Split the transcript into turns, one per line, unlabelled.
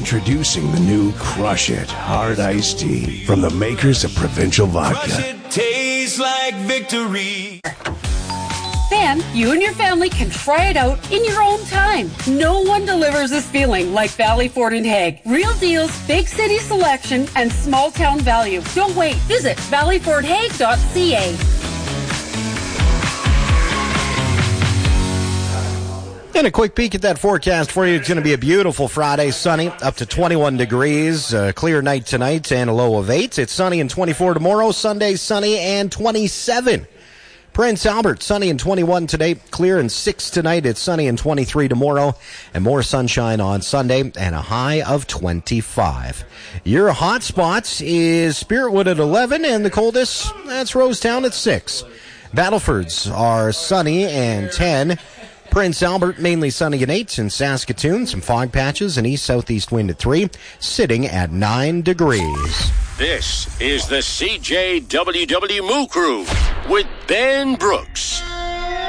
Introducing the new Crush It Hard Iced Tea from the makers of Provincial Vodka.
Crush it, tastes like victory.
Then, you and your family can try it out in your own time. No one delivers this feeling like Valley Ford and Hague. Real deals, big city selection, and small town value. Don't wait. Visit valleyfordhague.ca.
And a quick peek at that forecast for you. It's going to be a beautiful Friday, sunny, up to 21 degrees, clear night tonight, and a low of 8. It's sunny and 24 tomorrow, Sunday sunny and 27. Prince Albert, sunny and 21 today, clear and 6 tonight. It's sunny and 23 tomorrow, and more sunshine on Sunday, and a high of 25. Your hot spots is Spiritwood at 11, and the coldest, that's Rosetown at 6. Battlefords are sunny and 10. Prince Albert, mainly sunny at 8. In Saskatoon, some fog patches and east-southeast wind at 3, sitting at 9 degrees.
This is the CJWW Moo Crew with Ben Brooks.